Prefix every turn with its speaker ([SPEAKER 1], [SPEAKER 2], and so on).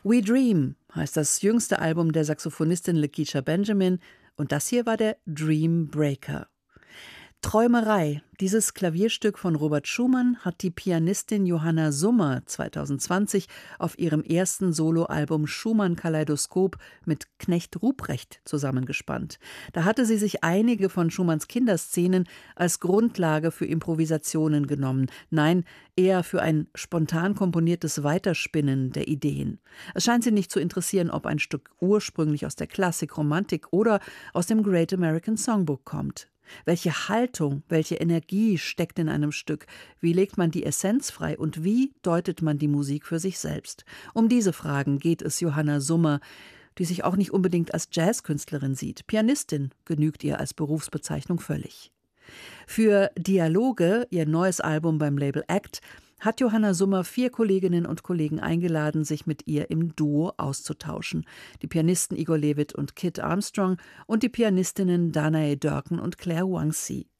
[SPEAKER 1] We Dream heißt das jüngste Album der Saxophonistin Lakeisha Benjamin und das hier war der Dream Breaker. Träumerei, dieses Klavierstück von Robert Schumann hat die Pianistin Johanna Summer 2020 auf ihrem ersten Soloalbum Schumann Kaleidoskop mit Knecht Ruprecht zusammengespannt. Da hatte sie sich einige von Schumanns Kinderszenen als Grundlage für Improvisationen genommen. Nein, eher für ein spontan komponiertes Weiterspinnen der Ideen. Es scheint sie nicht zu interessieren, ob ein Stück ursprünglich aus der Klassik, Romantik oder aus dem Great American Songbook kommt. Welche Haltung, welche Energie steckt in einem Stück? Wie legt man die Essenz frei und wie deutet man die Musik für sich selbst? Um diese Fragen geht es Johanna Summer, die sich auch nicht unbedingt als Jazzkünstlerin sieht. Pianistin genügt ihr als Berufsbezeichnung völlig. Für Dialoge, ihr neues Album beim Label Act, hat Johanna Summer 4 Kolleginnen und Kollegen eingeladen, sich mit ihr im Duo auszutauschen. Die Pianisten Igor Levit und Kit Armstrong und die Pianistinnen Danae Durkin und Claire Wangsi.